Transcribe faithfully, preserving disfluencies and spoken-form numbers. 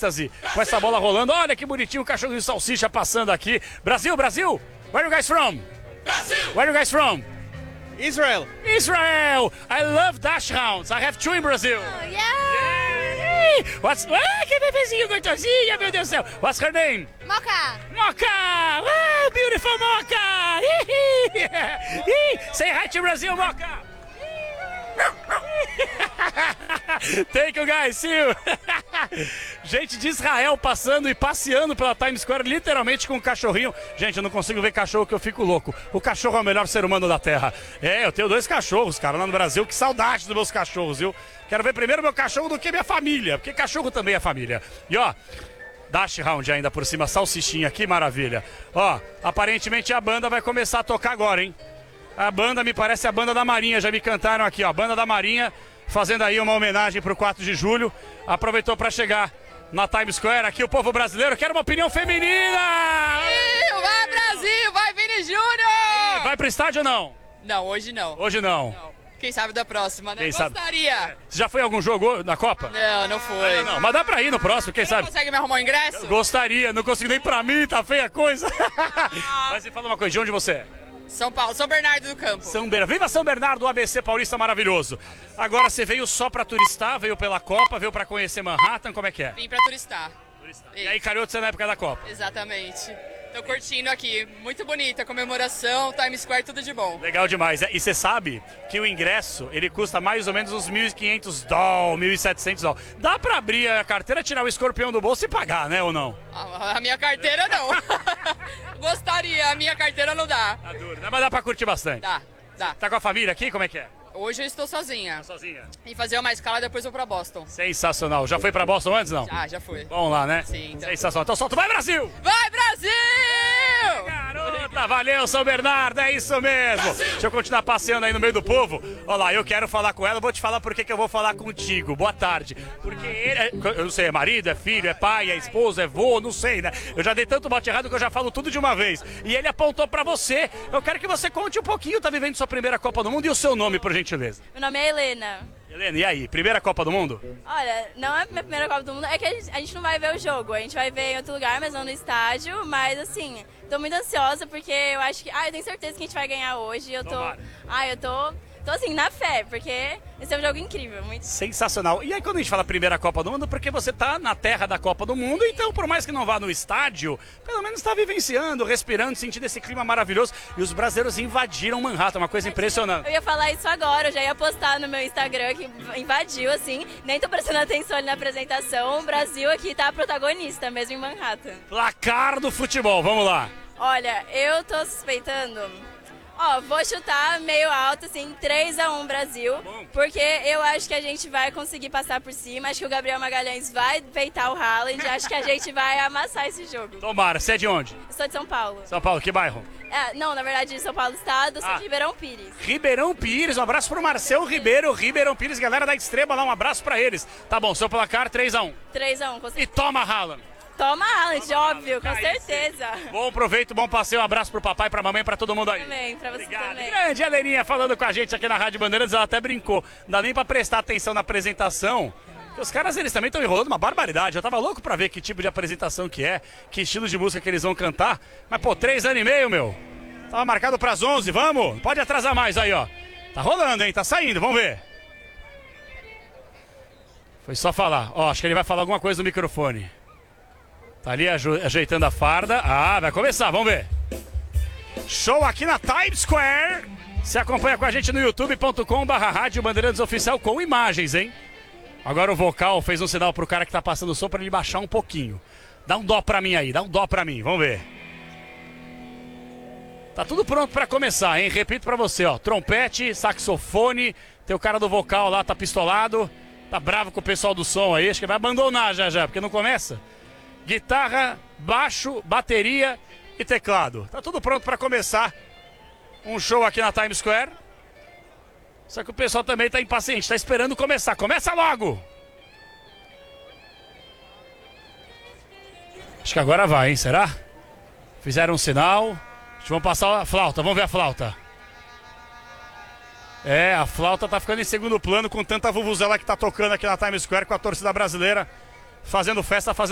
êxtase com essa bola rolando. Olha que bonitinho o cachorro de salsicha passando aqui. Brasil, Brasil! Where are you guys from? Brasil! Where are you guys from? Israel. Israel! I love dash hounds. I have two in Brazil. Oh, yeah! What's... Ah, que bebezinho gostosinha, meu Deus do céu. What's her name? Mocha! Mocha! Ah, beautiful Mocha! Say hi to Brazil, Mocha! Thank you, guys. See you. Gente de Israel passando e passeando pela Times Square, literalmente com um cachorrinho. Gente, eu não consigo ver cachorro que eu fico louco. O cachorro é o melhor ser humano da Terra. É, eu tenho dois cachorros, cara, lá no Brasil. Que saudade dos meus cachorros, viu? Quero ver primeiro meu cachorro do que minha família, porque cachorro também é família. E ó, dash round ainda por cima, salsichinha, que maravilha. Ó, aparentemente a banda vai começar a tocar agora, hein? A banda me parece a banda da Marinha, já me cantaram aqui, ó, a banda da Marinha, fazendo aí uma homenagem pro quatro de julho, aproveitou para chegar na Times Square, aqui o povo brasileiro quer uma opinião feminina! Vai Brasil, vai Vini Júnior! Vai pro estádio ou não? Não, hoje não. Hoje não. Não. Quem sabe da próxima, né? Quem sabe? Gostaria. Você já foi em algum jogo na Copa? Não, não foi. Não, não, mas dá pra ir no próximo, quem Você sabe? consegue me arrumar um ingresso? Gostaria, não consigo nem pra mim, tá feia a coisa. Mas me fala uma coisa, de onde você é? São Paulo, São Bernardo do Campo. São Bernardo. Viva São Bernardo, o A B C paulista maravilhoso. Agora você veio só pra turistar, veio pela Copa, veio pra conhecer Manhattan, como é que é? Vim pra turistar. E aí calhou de ser na época da Copa. Exatamente. Tô curtindo aqui. Muito bonita, comemoração, Times Square, tudo de bom. Legal demais. E você sabe que o ingresso, ele custa mais ou menos uns mil e quinhentos dólares, mil e setecentos dólares. Dá pra abrir a carteira, tirar o escorpião do bolso e pagar, né, ou não? A, a minha carteira não. Gostaria, a minha carteira não dá. Tá duro, né? Mas dá pra curtir bastante. Dá, dá. Tá com a família aqui? Como é que é? Hoje eu estou sozinha. Tá sozinha? Em fazer uma escala, depois eu vou pra Boston. Sensacional. Já foi pra Boston antes, não? Já, já fui. Bom lá, né? Sim, então. Sensacional. Então solta, vai Brasil! Vai Brasil! Garota, valeu São Bernardo, é isso mesmo. Brasil! Deixa eu continuar passeando aí no meio do povo. Olha lá, eu quero falar com ela, vou te falar por que que eu vou falar contigo. Boa tarde. Porque ele, é, eu não sei, é marido, é filho, é pai, é esposa, é vô, não sei, né? Eu já dei tanto bote errado que eu já falo tudo de uma vez. E ele apontou pra você. Eu quero que você conte um pouquinho, tá vivendo sua primeira Copa do Mundo e o seu nome, por gentileza. Meu nome é Helena. Helena, e aí, primeira Copa do Mundo? Olha, não é a minha primeira Copa do Mundo, é que a gente, a gente não vai ver o jogo, a gente vai ver em outro lugar, mas não no estádio, mas assim, tô muito ansiosa porque eu acho que, ah, eu tenho certeza que a gente vai ganhar hoje, eu tô, Tomara. ah, eu tô, tô assim, na fé, porque esse é um jogo incrível, muito. Sensacional. E aí quando a gente fala primeira Copa do Mundo, porque você tá na terra da Copa do Mundo, então por mais que não vá no estádio, pelo menos tá vivenciando, respirando, sentindo esse clima maravilhoso. E os brasileiros invadiram Manhattan, uma coisa impressionante. Eu ia falar isso agora, eu já ia postar no meu Instagram que invadiu, assim, nem tô prestando atenção ali na apresentação, o Brasil aqui tá protagonista mesmo em Manhattan. Placar do futebol, vamos lá. Olha, eu tô suspeitando... Ó, vou chutar meio alto, assim, três a um Brasil, porque eu acho que a gente vai conseguir passar por cima, acho que o Gabriel Magalhães vai peitar o Haaland, acho que a gente vai amassar esse jogo. Tomara, você é de onde? Eu sou de São Paulo. São Paulo, que bairro? É, não, na verdade, de São Paulo Estado, sou Ah. de Ribeirão Pires. Ribeirão Pires, um abraço pro Marcel Ribeiro, Ribeirão Pires, galera da Extrema lá, um abraço pra eles. Tá bom, seu placar três a um. três a um, com E certeza. toma Haaland. Toma Haaland, óbvio, com Aí certeza. sim. Bom proveito, bom passeio, um abraço pro papai, pra mamãe, pra todo mundo aí. Também, pra você Obrigado. também. Grande Heleninha falando com a gente aqui na Rádio Bandeirantes, ela até brincou. Não dá nem pra prestar atenção na apresentação. Porque os caras, eles também estão enrolando uma barbaridade. Eu tava louco pra ver que tipo de apresentação que é, que estilo de música que eles vão cantar. Mas, pô, três anos e meio, meu. Tava marcado pras onze, vamos? Pode atrasar mais aí, ó. Tá rolando, hein? Tá saindo, vamos ver. Foi só falar. Ó, acho que ele vai falar alguma coisa no microfone. Tá ali ajeitando a farda. Ah, vai começar, vamos ver. Show aqui na Times Square. Você acompanha com a gente no youtube ponto com barra Rádio Bandeirantes Oficial com imagens, hein? Agora o vocal fez um sinal pro cara que tá passando o som pra ele baixar um pouquinho. Dá um dó pra mim aí, dá um dó pra mim, vamos ver. Tá tudo pronto pra começar, hein? Repito pra você, ó. Trompete, saxofone, tem o cara do vocal lá, tá pistolado. Tá bravo com o pessoal do som aí, acho que vai abandonar já já, porque não começa. Guitarra, baixo, bateria e teclado. Tá tudo pronto pra começar um show aqui na Times Square. Só que o pessoal também tá impaciente, tá esperando começar. Começa logo! Acho que agora vai, hein? Será? Fizeram um sinal. Vamos passar a flauta, vamos ver a flauta. É, a flauta tá ficando em segundo plano com tanta vuvuzela que tá tocando aqui na Times Square com a torcida brasileira fazendo festa, fazendo